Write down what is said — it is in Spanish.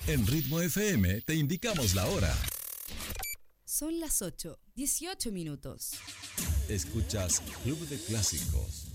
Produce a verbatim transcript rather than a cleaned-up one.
En Ritmo F M te indicamos la hora. Son las ocho, dieciocho minutos. Escuchas Club de Clásicos.